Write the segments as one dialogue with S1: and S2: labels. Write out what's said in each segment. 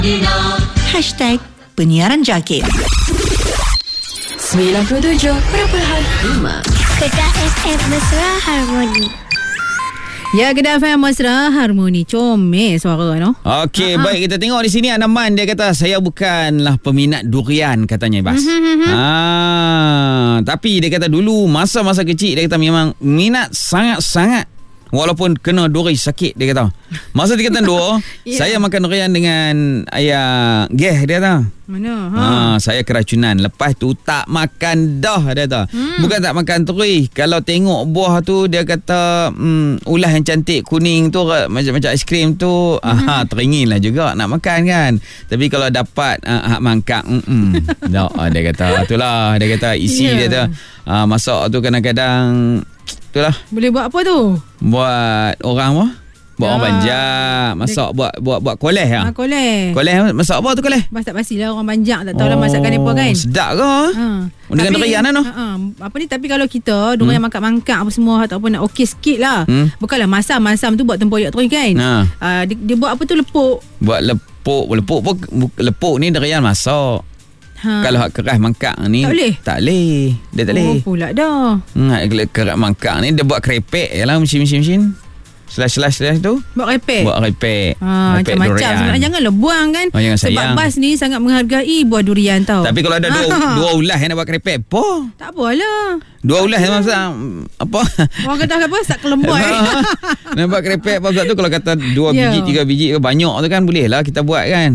S1: Penyiaran Jakib
S2: 97.5
S3: Kedah FM Mesra Harmoni.
S4: Ya, Kedah FM Mesra Harmoni. Comel suara no.
S5: Okey, baik, kita tengok di sini Anaman dia kata saya bukanlah peminat durian katanya, Bas. Tapi dia kata dulu masa-masa kecil dia kata memang minat sangat-sangat. Walaupun kena duri sakit dia kata. Masa 3 tahun 2 saya makan durian dengan ayah gas dia kata.
S4: Mana?
S5: Saya keracunan. Lepas tu tak makan dah dia kata. Bukan tak makan terus. Kalau tengok buah tu dia kata ulas yang cantik kuning tu macam aiskrim tu teringin lah juga nak makan kan. Tapi kalau dapat hak mangkak dia kata itulah dia kata isi dia tu masak tu kadang-kadang itulah.
S4: Boleh buat apa tu?
S5: Buat orang apa? Buat orang banjak. Masak buat koleh lah.
S4: Koleh.
S5: Koleh masak apa tu koleh?
S4: Bas tak pastilah orang banjak tak tahulah masakan apa kan.
S5: Sedap ke? Dengan durian lah no?
S4: Apa ni, tapi kalau kita durian mangkak-mangkak apa semua ataupun nak okey sikit lah. Bukanlah masam tu buat tempoyak terus kan. Dia buat apa tu, lepuk.
S5: Buat lepuk ni durian masak. Kalau hak keras mangkak ni tak boleh. Dia tak boleh.
S4: Pula dah.
S5: Keras mangkak ni dia buat krepek je lah, mesin-mesin. Slash tu
S4: Buat repek. Macam-macam sebenarnya. Janganlah buang kan.
S5: Jangan
S4: sebab
S5: sayang.
S4: Bas ni sangat menghargai buah durian tau.
S5: Tapi kalau ada dua ulas yang nak buat krepek apa?
S4: Tak apalah.
S5: 2 ulas yang masak apa?
S4: Orang kata apa? Sak kelembut.
S5: Nak buat krepek apa tu, kalau kata 2 biji 3 biji banyak tu kan boleh lah kita buat kan.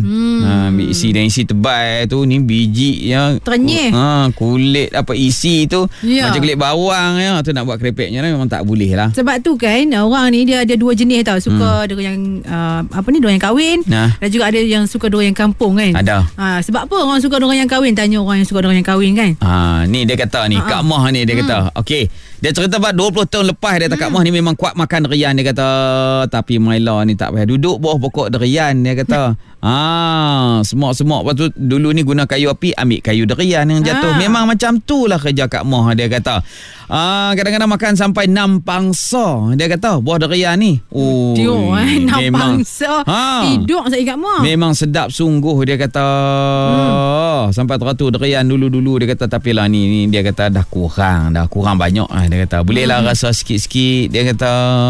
S5: Isi tebal tu ni biji yang
S4: Terenyih.
S5: Kulit apa isi tu macam kulit bawang ya, tu nak buat krepeknya memang tak boleh lah.
S4: Sebab tu kan orang ni dia ada 2 jenis tau. Suka durian durian kahwin, dan juga ada yang suka durian kampung kan.
S5: Ada.
S4: Sebab apa orang suka durian kahwin? Tanya orang yang suka durian kahwin kan.
S5: Ni dia kata ni Kak Mah ni dia kata okey, dia cerita buat 20 tahun lepas dia Kak Mah ni memang kuat makan durian dia kata. Tapi Maila ni tak payah duduk bawah pokok durian dia kata. Semak-semak. Lepas tu dulu ni guna kayu api, ambil kayu durian yang jatuh. Memang macam tu lah kerja Kak Mah dia kata. Kadang-kadang makan sampai 6 pangsa dia kata buah durian ni.
S4: 6 pangsa. Tidur saya Kak Mah.
S5: Memang sedap sungguh dia kata. Sampai teratur durian dulu-dulu dia kata. Tapi lah ni dia kata dah kurang banyak dia kata. Bolehlah rasa sikit-sikit dia kata.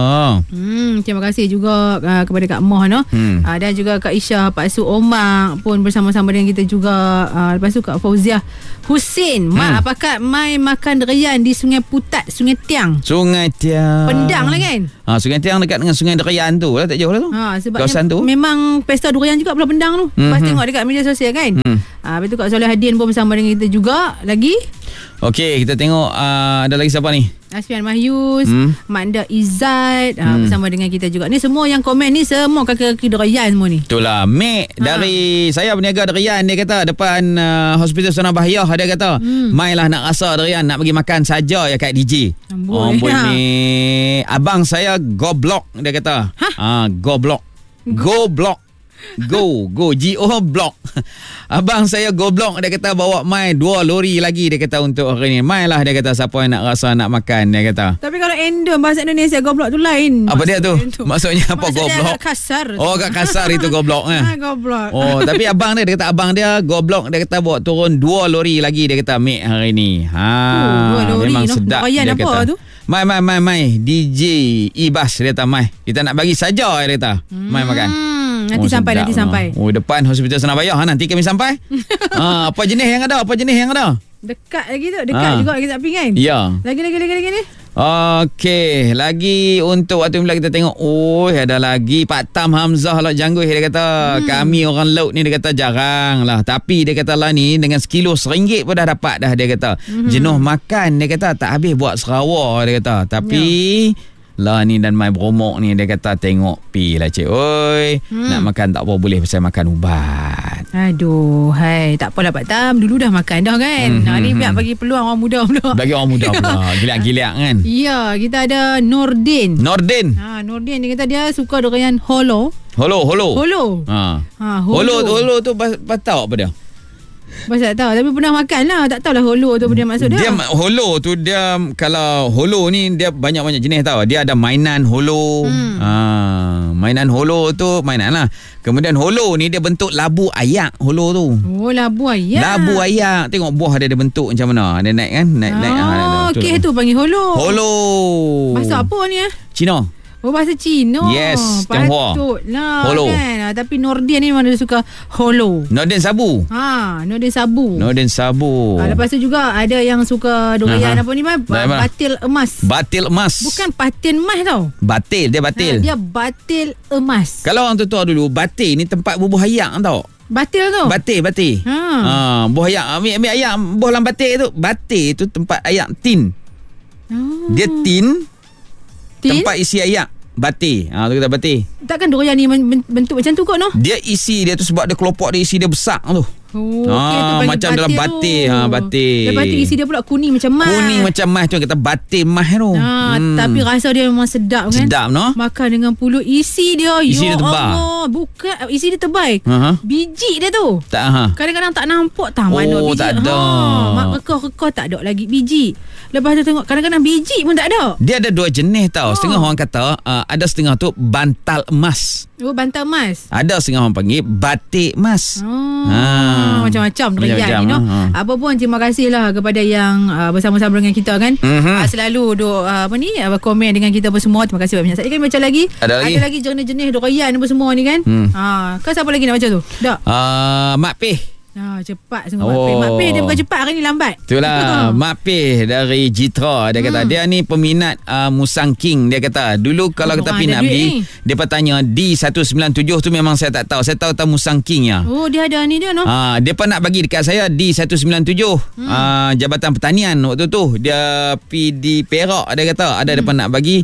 S4: Terima kasih juga kepada Kak Mah no. Dan juga Kak Isha, Pak Su Omar pun bersama-sama dengan kita juga. Lepas tu Kak Fauziah Husin, Mak apakah mai makan durian di Sungai Putat, Sungai Tiang?
S5: Sungai Tiang
S4: Pendang lah kan.
S5: Sungai Tiang dekat dengan Sungai Durian tu lah, tak jauh lah tu.
S4: Sebabnya tu memang pesta durian juga Pulau Pendang tu. Lepas tengok dekat media sosial kan. Lepas tu Kak Solihuddin pun bersama dengan kita juga lagi. Okey,
S5: kita tengok ada lagi siapa ni?
S4: Asfian Mahyus, Manda Izzat bersama dengan kita juga. Ni semua yang komen ni semua kaki-kaki durian semua ni.
S5: Itulah Mek dari saya berniaga durian dia kata depan Hospital Sunah Bahiyah dia kata. Mailah nak rasa durian, nak bagi makan saja ya kat DJ. Amboi ni abang saya goblok dia kata. Goblok. Go G-O block. Abang saya goblok dia kata, bawa mai 2 lori lagi dia kata untuk hari ni. Mai lah dia kata siapa yang nak rasa nak makan dia kata.
S4: Tapi kalau endem bahasa Indonesia goblok tu lain.
S5: Apa dia tu? Maksudnya apa goblok?
S4: Agak kasar.
S5: Agak kasar itu goblok
S4: goblok.
S5: Tapi abang dia kata abang dia goblok dia kata bawa turun 2 lori lagi dia kata Mek hari ni.
S4: 2 lori
S5: memang sedap dia
S4: apa
S5: kata.
S4: Tu?
S5: Mai DJ Ibas dia kata mai. Kita nak bagi saja dia kata. Mai makan.
S4: Nanti sampai.
S5: Depan Hospital Sunah Bahiyah nanti kami sampai. Apa jenis yang ada?
S4: Dekat lagi tu. Juga lagi tak pergi kan?
S5: Ya.
S4: Lagi ni.
S5: Okey, lagi untuk waktu mula kita tengok. Ada lagi Pak Tam Hamzah Laut Jangguih dia kata. Kami orang laut ni dia kata jarang lah. Tapi dia kata lah ni dengan sekilo RM1 pun dah dapat dah dia kata. Jenuh makan dia kata, tak habis buat Sarawak dia kata. Tapi lah ni dan mai bromok ni dia kata tengok pi lah cik oi. Nak makan tak apa boleh pasal makan ubat.
S4: Aduh, tak apalah Pak Tam, dulu dah makan dah kan. Ni biar bagi peluang orang muda pula.
S5: Bagi orang muda pula. Gilak-gilak kan.
S4: Ya, kita ada Nordin.
S5: Nordin
S4: dia kata dia suka durian holo.
S5: Holo.
S4: Holo
S5: tu tahu apa dia?
S4: Bas tak tahu. Tapi pernah makan lah. Tak tahulah holo tu dia maksud dia.
S5: Dia holo tu dia, kalau holo ni dia banyak-banyak jenis tau. Dia ada mainan holo. Mainan holo tu mainan lah. Kemudian holo ni dia bentuk labu ayak holo tu.
S4: Oh, labu ayak.
S5: Labu ayak. Tengok buah dia ada bentuk macam mana. Dia naik kan? Naik.
S4: Okey, tu panggil holo.
S5: Holo.
S4: Bahasa apa ni
S5: Cina.
S4: Oh, bahasa Cina.
S5: Yes, Tionghoa.
S4: Patutlah
S5: Holo.
S4: kan. Tapi Nordian ni memang dia suka holo.
S5: Norden sabu.
S4: Norden sabu. Lepas tu juga ada yang suka durian apa ni, batil emas.
S5: Batil emas.
S4: Bukan patin emas tau.
S5: Batil, dia batil.
S4: Dia batil emas.
S5: Kalau orang tua dulu, batil ni tempat bubuh ayak tau.
S4: Batil tu.
S5: Batil. Buah ayak, ambil ayak, buah dalam batil tu. Batil tu tempat ayak tin. Dia tin. Tempat isi ayak. Batil. Tu kita batil.
S4: Takkan durian ni bentuk macam tu kot no?
S5: Dia isi dia tu sebab dia kelopak dia isi dia besar tu.
S4: Okay, tu
S5: macam dalam batil. Batil.
S4: Lepas tu isi dia pula kuning macam mas.
S5: Kuning macam mas tu, kata batil mas tu.
S4: Tapi rasa dia memang sedap kan.
S5: Sedap no.
S4: Makan dengan pulut isi dia.
S5: Isi dia tebal.
S4: Bukan isi dia tebal. Biji dia tu. Kadang-kadang tak nampak mana biji.
S5: Tak ada.
S4: Rekah-rekah tak ada lagi biji. Lepas tu tengok kadang-kadang biji pun tak ada.
S5: Dia ada dua jenis tau. Setengah orang kata ada setengah tu bantal emas.
S4: Oh, bantal emas.
S5: Ada setengah orang panggil batik emas.
S4: Macam-macam durian ni no. Apa pun terima kasihlah kepada yang bersama-sama dengan kita kan. Selalu duk komen dengan kita apa semua. Terima kasih banyak. Saya kan baca lagi. Ada lagi jenis-jenis durian apa semua ni kan. Kau siapa lagi nak baca tu? Tak.
S5: Mak Peh.
S4: Cepat semua Mak Peh dia bukan cepat, hari ni lambat.
S5: Itulah Mak Peh dari Jitra. Dia kata dia ni peminat Musang King. Dia kata dulu kalau kita pergi nak beli, dia tanya D197 tu memang saya tak tahu. Saya tahu Musang King ya.
S4: Oh, dia ada ni dia no.
S5: Dia pun nak bagi dekat saya D197 Jabatan Pertanian waktu tu. Dia pergi di Perak, dia kata ada depan nak bagi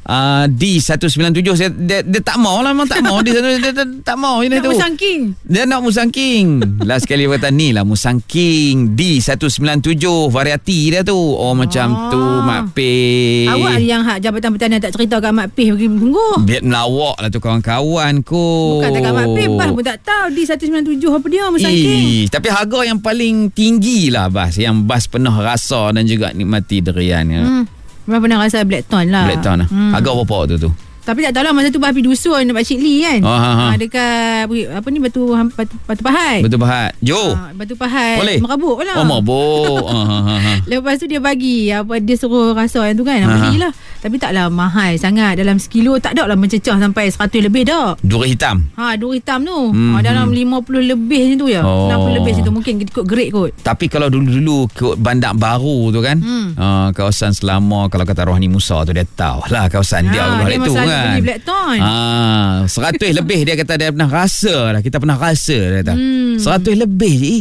S5: D197. Dia tak mau lah. Memang tak mau. Dia tak mau ini tu.
S4: Musang King.
S5: Dia nak Musang King. Last sekali dia kata ni lah Musang King D197 variati dia tu. Macam tu Mak Peh.
S4: Awak yang Jabatan Pertanian tak cerita kat Mak Peh pergi tunggu.
S5: Biar melawak lah tu kawan-kawan ko.
S4: Bukan tak kat Mak Peh, Bas pun tak tahu D197 apa dia Musang King.
S5: Tapi harga yang paling tinggi lah Bas, yang Bas pernah rasa dan juga nikmati durian.
S4: Memang pernah rasa Blackthorn lah.
S5: Blackthorn lah. Harga berapa waktu tu?
S4: Tapi tak tahu lah masa tu Bas pergi dusun Pak Cik Lee kan. Dekat apa ni Batu Pahat.
S5: Batu Pahat.
S4: Batu Pahat.
S5: Boleh.
S4: Merabuk lah.
S5: Merabuk.
S4: Lepas tu dia bagi dia suruh rasa yang tu kan. Belilah. Tapi taklah mahal sangat. Dalam sekilo tak ada lah mencecah sampai 100 lebih dah.
S5: Duri hitam.
S4: Duri hitam tu. Dalam 50 lebih macam tu ya. 60 lebih macam tu. Mungkin ikut grade kot.
S5: Tapi kalau dulu-dulu kot Bandar Baru tu kan. Kawasan Selama, kalau kata Rohani Musa tu dia tahu lah kawasan dia balik tu kan.
S4: Beli Blackthorn.
S5: 100 lebih dia kata dia pernah rasa lah. Kita pernah rasa dia kata. 100 lebih je.